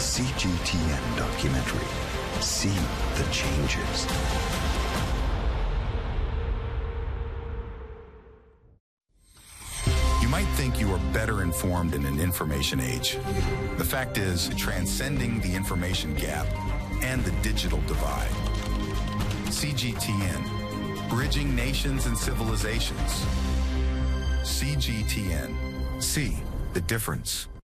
CGTN documentary. See the changes. You might think you are better informed in an information age. The fact is, transcending the information gap and the digital divide. CGTN, bridging nations and civilizations. CGTN, see the difference.